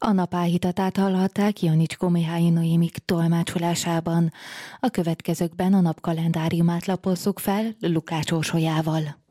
A napállítatát hallhatták Janicskó Mihály Noémik tolmácsolásában. A következőkben a napkalendáriumát lapozzuk fel Lukács Orsolyával.